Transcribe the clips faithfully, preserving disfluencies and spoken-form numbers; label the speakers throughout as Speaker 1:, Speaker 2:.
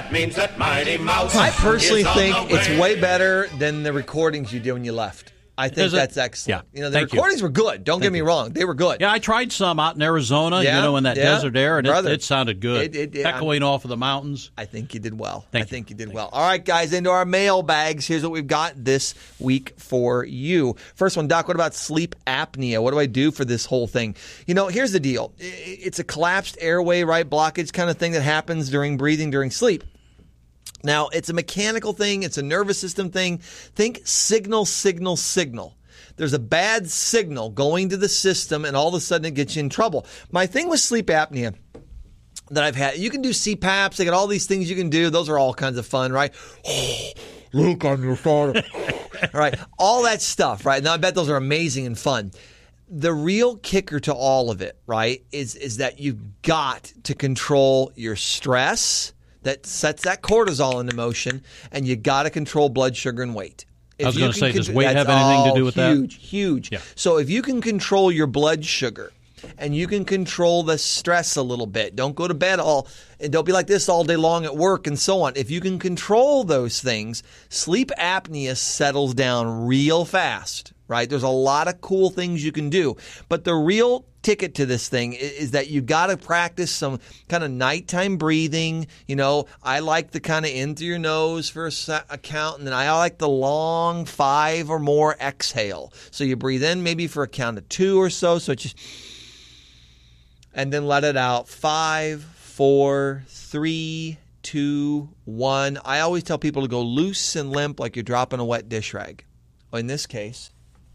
Speaker 1: That means that Mighty Mouse.
Speaker 2: I personally
Speaker 1: is on
Speaker 2: think
Speaker 1: the
Speaker 2: it's
Speaker 1: way.
Speaker 2: way better than the recordings you did when you left. I think
Speaker 3: Is it?
Speaker 2: that's excellent.
Speaker 3: Yeah.
Speaker 2: You know, the
Speaker 3: Thank you.
Speaker 2: recordings were good. Don't get
Speaker 3: Thank
Speaker 2: me
Speaker 3: you.
Speaker 2: wrong. They were good.
Speaker 3: Yeah, I tried some out in Arizona,
Speaker 2: Yeah,
Speaker 3: you know, in that
Speaker 2: yeah.
Speaker 3: desert air, and it,
Speaker 2: Brother.
Speaker 3: it sounded good.
Speaker 2: It- it- it-
Speaker 3: Echoing off of the mountains.
Speaker 2: I think you did well.
Speaker 3: Thank
Speaker 2: I
Speaker 3: you.
Speaker 2: think you did
Speaker 3: Thank
Speaker 2: well. All right, guys, into our mail bags. Here's what we've got this week for you. First one, Doc, what about sleep apnea? What do I do for this whole thing? You know, here's the deal. I- It's a collapsed airway, right, blockage kind of thing that happens during breathing, during sleep. Now, it's a mechanical thing. It's a nervous system thing. Think signal, signal, signal. There's a bad signal going to the system, and all of a sudden it gets you in trouble. My thing with sleep apnea that I've had, you can do C PAPs. They got all these things you can do. Those are all kinds of fun, right? Look on your phone. Right? All that stuff, right? Now, I bet those are amazing and fun. The real kicker to all of it, right, is, is that you've got to control your stress that sets that cortisol into motion, and you got to control blood sugar and weight.
Speaker 3: I was
Speaker 2: If you
Speaker 3: going to
Speaker 2: can
Speaker 3: say, does
Speaker 2: contr-
Speaker 3: weight
Speaker 2: that's
Speaker 3: have anything to do
Speaker 2: all
Speaker 3: with that?
Speaker 2: Huge, huge.
Speaker 3: Yeah.
Speaker 2: So if you can control your blood sugar and you can control the stress a little bit, don't go to bed all and don't be like this all day long at work and so on. If you can control those things, sleep apnea settles down real fast, right? There's a lot of cool things you can do. But the real ticket to this thing is, is that you've got to practice some kind of nighttime breathing. You know, I like the kind of in through your nose for a, sa- a count, and then I like the long five or more exhale. So you breathe in maybe for a count of two or so. So it's just, and then let it out. Five, four, three, two, one. I always tell people to go loose and limp like you're dropping a wet dish rag. In this case,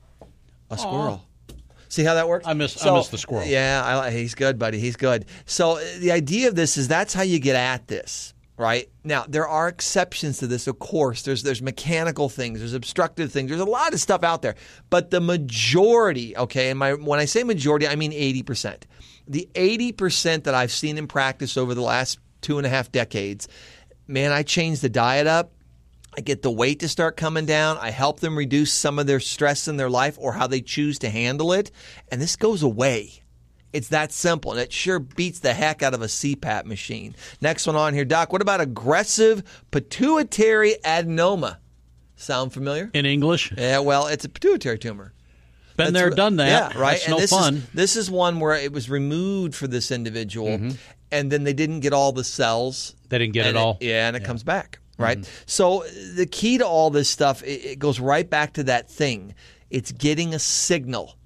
Speaker 2: a squirrel. See how that works?
Speaker 3: I miss- I miss the squirrel.
Speaker 2: Yeah, I, he's good, buddy. He's good. So uh, the idea of this is that's how you get at this, right? Now, there are exceptions to this, of course. There's there's mechanical things. There's obstructive things. There's a lot of stuff out there. But the majority, okay, and my, when I say majority, I mean eighty percent. The eighty percent that I've seen in practice over the last two and a half decades, man, I changed the diet up. I get the weight to start coming down. I help them reduce some of their stress in their life or how they choose to handle it. And this goes away. It's that simple. And it sure beats the heck out of a C PAP machine. Next one on here, Doc. What about aggressive pituitary adenoma? Sound familiar?
Speaker 3: In English?
Speaker 2: Yeah, well, it's a pituitary tumor.
Speaker 3: Been
Speaker 2: That's
Speaker 3: there,
Speaker 2: what-
Speaker 3: done that.
Speaker 2: Yeah, right.
Speaker 3: That's
Speaker 2: and
Speaker 3: no
Speaker 2: this
Speaker 3: fun.
Speaker 2: Is, this is one where it was removed for this individual, and then they didn't get all the cells.
Speaker 3: They didn't get
Speaker 2: and
Speaker 3: it all.
Speaker 2: Yeah, and it comes back. Right. So the key to all this stuff, it, it goes right back to that thing. It's getting a signal.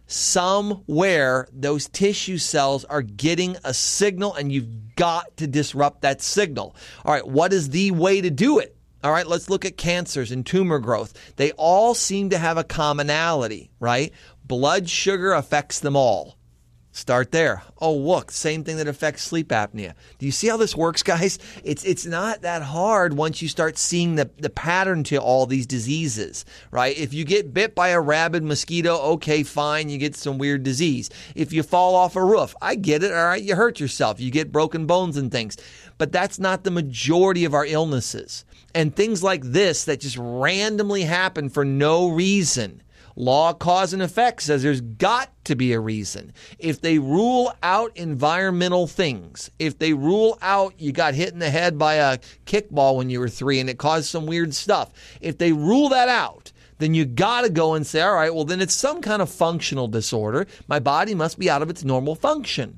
Speaker 2: Somewhere those tissue cells are getting a signal, and you've got to disrupt that signal. All right. What is the way to do it? All right, let's look at cancers and tumor growth. They all seem to have a commonality, right? Blood sugar affects them all. Start there. Oh, look, same thing that affects sleep apnea. Do you see how this works, guys? It's it's not that hard once you start seeing the, the pattern to all these diseases, right? If you get bit by a rabid mosquito, okay, fine, you get some weird disease. If you fall off a roof, I get it, all right, you hurt yourself. You get broken bones and things. But that's not the majority of our illnesses. And things like this that just randomly happen for no reason. Law of cause and effect says there's got to be a reason. If they rule out environmental things, if they rule out you got hit in the head by a kickball when you were three and it caused some weird stuff, if they rule that out, then you got to go and say, all right, well, then it's some kind of functional disorder. My body must be out of its normal function.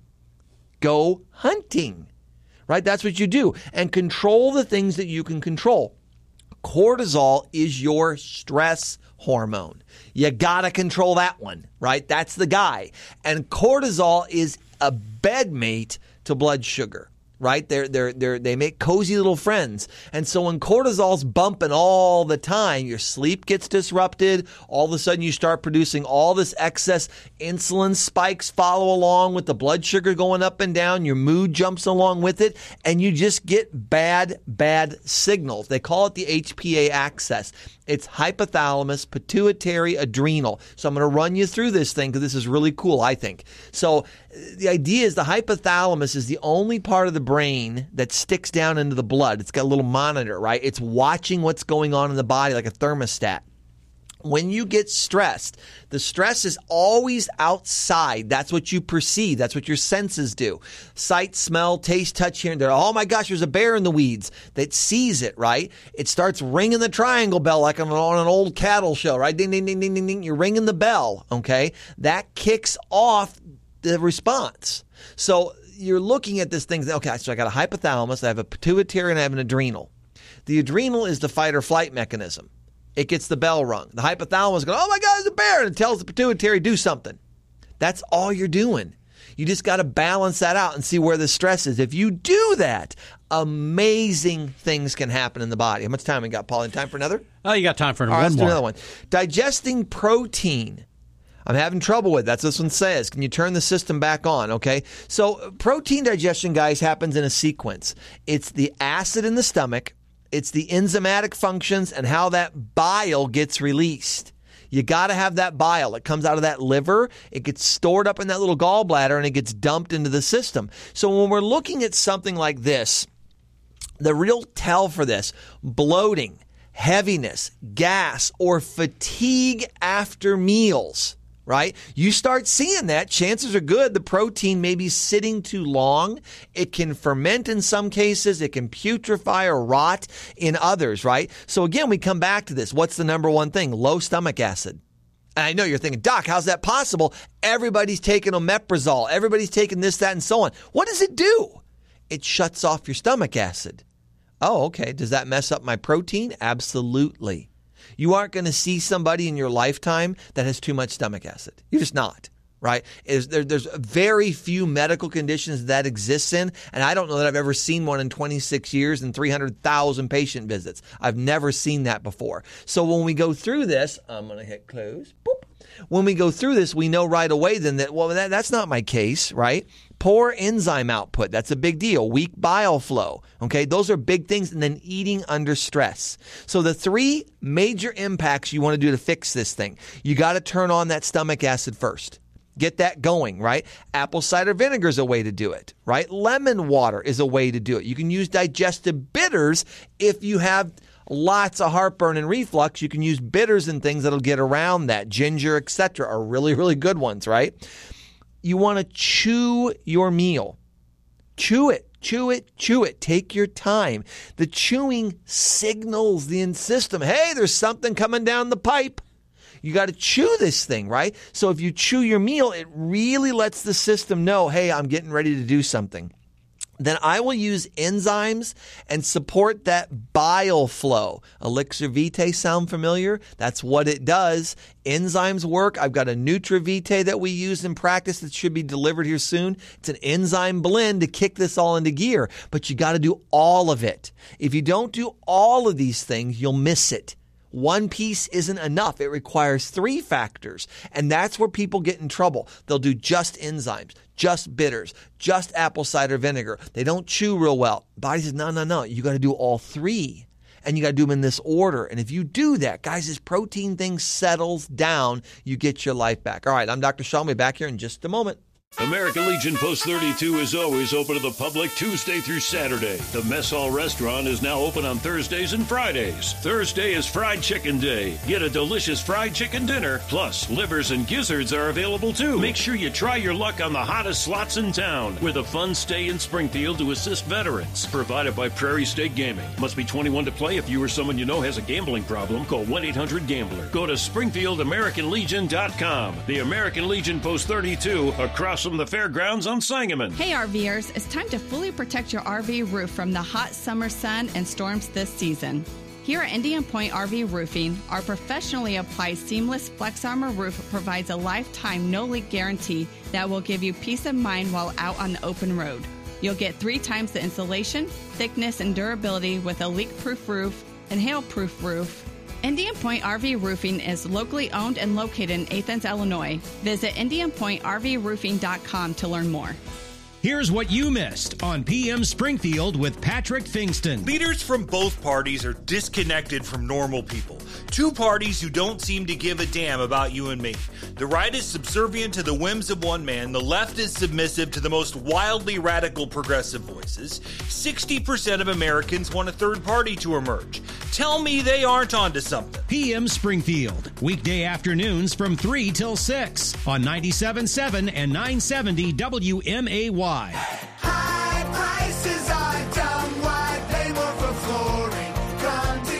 Speaker 2: Go hunting, right? That's what you do. And control the things that you can control. Cortisol is your stress hormone. You got to control that one, right? That's the guy. And cortisol is a bedmate to blood sugar, right? They're, they're, they're, they make cozy little friends. And so when cortisol's bumping all the time, your sleep gets disrupted. All of a sudden you start producing all this excess insulin spikes follow along with the blood sugar going up and down. Your mood jumps along with it. And you just get bad, bad signals. They call it the H P A axis. It's hypothalamus, pituitary, adrenal. So I'm going to run you through this thing because this is really cool, I think. So the idea is the hypothalamus is the only part of the brain that sticks down into the blood. It's got a little monitor, right? It's watching what's going on in the body like a thermostat. When you get stressed, the stress is always outside. That's what you perceive. That's what your senses do. Sight, smell, taste, touch here and there. Oh my gosh, there's a bear in the weeds. That sees it, right? It starts ringing the triangle bell like on an old cattle show, right? Ding, ding, ding, ding, ding, ding. You're ringing the bell, okay? That kicks off the response. So you're looking at this thing. Okay, so I got a hypothalamus, I have a pituitary, and I have an adrenal. The adrenal is the fight or flight mechanism. It gets the bell rung. The hypothalamus goes, oh my God, there's a bear, and it tells the pituitary, do something. That's all you're doing. You just got to balance that out and see where the stress is. If you do that, amazing things can happen in the body. How much time we got, Paul? Any time for another?
Speaker 3: Oh, you got time for
Speaker 2: All right,
Speaker 3: one
Speaker 2: let's
Speaker 3: more.
Speaker 2: do another one. Digesting protein. I'm having trouble with it. That's what this one says. Can you turn the system back on? Okay. So protein digestion, guys, happens in a sequence. It's the acid in the stomach. It's the enzymatic functions and how that bile gets released. You got to have that bile. It comes out of that liver. It gets stored up in that little gallbladder and it gets dumped into the system. So when we're looking at something like this, the real tell for this, bloating, heaviness, gas, or fatigue after meals, right? You start seeing that, chances are good the protein may be sitting too long. It can ferment in some cases. It can putrefy or rot in others, right? So again, we come back to this. What's the number one thing? Low stomach acid. And I know you're thinking, Doc, how's that possible? Everybody's taking omeprazole. Everybody's taking this, that, and so on. What does it do? It shuts off your stomach acid. Oh, okay. Does that mess up my protein? Absolutely. You aren't going to see somebody in your lifetime that has too much stomach acid. You're just not, right? Is there, there's very few medical conditions that exists in, and I don't know that I've ever seen one in twenty-six years and three hundred thousand patient visits. I've never seen that before. So when we go through this, I'm going to hit close. Boop. When we go through this, we know right away then that, well, that, that's not my case, right? Poor enzyme output. That's a big deal. Weak bile flow. Okay. Those are big things. And then eating under stress. So the three major impacts you want to do to fix this thing, you got to turn on that stomach acid first. Get that going, right? Apple cider vinegar is a way to do it, right? Lemon water is a way to do it. You can use digestive bitters if you have lots of heartburn and reflux. You can use bitters and things that'll get around that. Ginger, et cetera are really, really good ones, right? You want to chew your meal. Chew it, chew it, chew it. Take your time. The chewing signals the system, hey, there's something coming down the pipe. You got to chew this thing, right? So if you chew your meal, it really lets the system know, hey, I'm getting ready to do something. Then I will use enzymes and support that bile flow. Elixir Vitae sound familiar? That's what it does. Enzymes work. I've got a NutriVitae that we use in practice that should be delivered here soon. It's an enzyme blend to kick this all into gear, but you got to do all of it. If you don't do all of these things, you'll miss it. One piece isn't enough. It requires three factors. And that's where people get in trouble. They'll do just enzymes, just bitters, just apple cider vinegar. They don't chew real well. Body says, no, no, no. You got to do all three. And you got to do them in this order. And if you do that, guys, this protein thing settles down. You get your life back. All right, I'm Doctor Sean. We'll be back here in just a moment.
Speaker 1: American Legion Post thirty-two is always open to the public Tuesday through Saturday. The Mess Hall Restaurant is now open on Thursdays and Fridays. Thursday is Fried Chicken Day. Get a delicious fried chicken dinner. Plus, livers and gizzards are available too. Make sure you try your luck on the hottest slots in town with a fun stay in Springfield to assist veterans. Provided by Prairie State Gaming. Must be twenty-one to play. If you or someone you know has a gambling problem, call one eight hundred gambler. Go to Springfield American Legion dot com. The American Legion Post thirty-two across from the fairgrounds on Sangamon.
Speaker 4: Hey RVers, it's time to fully protect your R V roof from the hot summer sun and storms this season. Here at Indian Point R V Roofing, our professionally applied seamless Flex Armor roof provides a lifetime no-leak guarantee that will give you peace of mind while out on the open road. You'll get three times the insulation, thickness, and durability with a leak-proof roof and hail-proof roof. Indian Point R V Roofing is locally owned and located in Athens, Illinois. Visit indian point r v roofing dot com to learn more.
Speaker 5: Here's what you missed on P M Springfield with Patrick Fingston.
Speaker 6: Leaders from both parties are disconnected from normal people. Two parties who don't seem to give a damn about you and me. The right is subservient to the whims of one man. The left is submissive to the most wildly radical progressive voices. sixty percent of Americans want a third party to emerge. Tell me they aren't onto something.
Speaker 5: P M Springfield, weekday afternoons from three till six on ninety-seven point seven and nine seventy W M A Y.
Speaker 7: High prices are dumb. Why pay more for flooring? Come to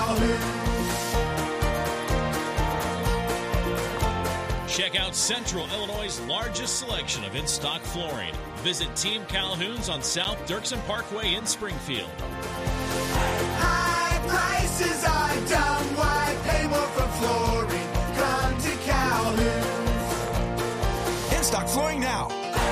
Speaker 7: Calhoun.
Speaker 8: Check out Central Illinois' largest selection of in-stock flooring. Visit Team Calhoun's on South Dirksen Parkway in Springfield.
Speaker 7: High prices are dumb. Why pay more for flooring? Come to Calhoun.
Speaker 9: In-stock flooring now.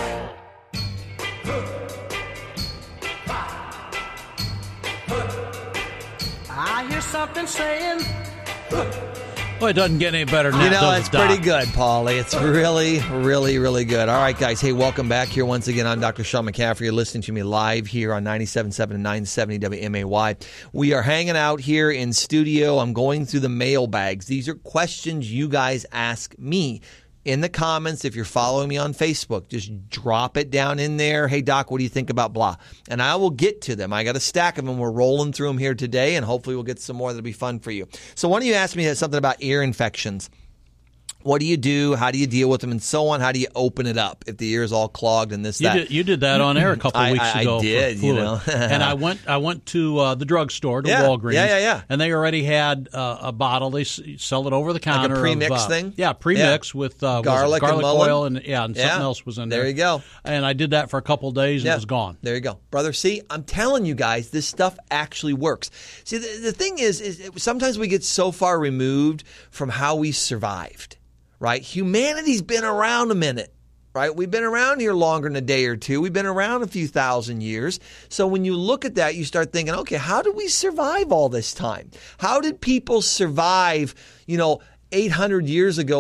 Speaker 10: I hear something saying.
Speaker 3: Well, it doesn't get any better than that.
Speaker 2: You know,
Speaker 3: does
Speaker 2: it's
Speaker 3: it, Doc?
Speaker 2: pretty good, Paulie. It's really, really, really good. All right, guys. Hey, welcome back here once again. I'm Doctor Sean McCaffrey. You're listening to me live here on ninety-seven point seven and nine seventy W M A Y. We are hanging out here in studio. I'm going through the mailbags. These are questions you guys ask me. In the comments, if you're following me on Facebook, just drop it down in there. Hey, Doc, what do you think about blah? And I will get to them. I got a stack of them. We're rolling through them here today, and hopefully we'll get some more that'll be fun for you. So one of you asked me something about ear infections. What do you do? How do you deal with them? And so on. How do you open it up if the ear is all clogged and this,
Speaker 3: You
Speaker 2: that?
Speaker 3: did, you did that on air a couple
Speaker 2: I-
Speaker 3: weeks
Speaker 2: I- I
Speaker 3: ago. for
Speaker 2: did, you
Speaker 3: fluid.
Speaker 2: know.
Speaker 3: And I went I went to uh, the drugstore, to
Speaker 2: Yeah,
Speaker 3: Walgreens.
Speaker 2: yeah, yeah, yeah.
Speaker 3: And they already had uh, a bottle. They s- sell it over the counter.
Speaker 2: premix
Speaker 3: of, uh,
Speaker 2: thing?
Speaker 3: Yeah, premix
Speaker 2: Yeah.
Speaker 3: with uh, was it
Speaker 2: Garlic and
Speaker 3: garlic
Speaker 2: mullein?
Speaker 3: oil and yeah, and something
Speaker 2: Yeah.
Speaker 3: else was in there.
Speaker 2: There you go.
Speaker 3: And I did that for a couple of days and
Speaker 2: Yeah.
Speaker 3: it was gone.
Speaker 2: There you go. Brother, see, I'm telling you guys, this stuff actually works. See, the, the thing is, is sometimes we get so far removed from how we survived, right? Humanity's been around a minute, right? We've been around here longer than a day or two. We've been around a few thousand years. So when you look at that, you start thinking, okay, how did we survive all this time? How did people survive, you know, eight hundred years ago